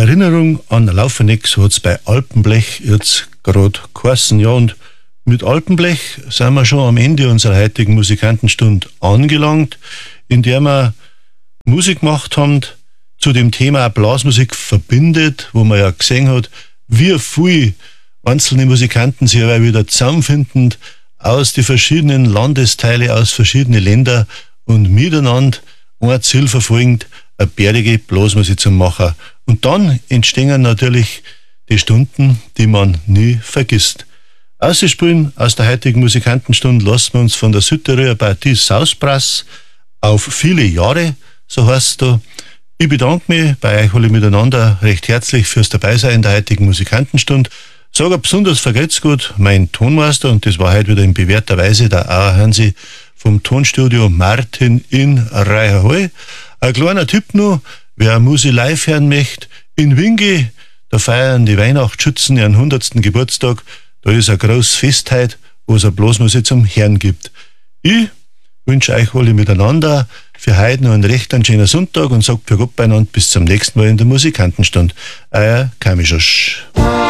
Erinnerung an Laufeneck, so hat es bei Alpenblech jetzt gerade geheißen. Ja, und mit Alpenblech sind wir schon am Ende unserer heutigen Musikantenstunde angelangt, in der wir Musik gemacht haben zu dem Thema Blasmusik verbindet, wo man ja gesehen hat, wie viel einzelne Musikanten sich aber wieder zusammenfinden aus die verschiedenen Landesteile, aus verschiedenen Ländern und miteinander ein Ziel verfolgend, eine bärige Blasmusik zu machen. Und dann entstehen natürlich die Stunden, die man nie vergisst. Ausspielen aus der heutigen Musikantenstunde lassen wir uns von der Südtiroler Partie Sausbrass auf viele Jahre, so heißt es da. Ich bedanke mich bei euch alle miteinander recht herzlich fürs Dabeisein in der heutigen Musikantenstunde. Sage besonders vergelt's gut mein Tonmeister, und das war heute wieder in bewährter Weise der Auer Hansi vom Tonstudio Martin in Reiherhall. Ein kleiner Tipp noch, wer Musik live hören möchte, in Wingi, da feiern die Weihnachtsschützen ihren 100. Geburtstag. Da ist ein großes Fest heute, wo es eine Blasmusik zum Hören gibt. Ich wünsche euch alle miteinander für heute noch einen recht schönen Sonntag und sagt für Gott beieinander bis zum nächsten Mal in der Musikantenstunde. Euer Kamischosch.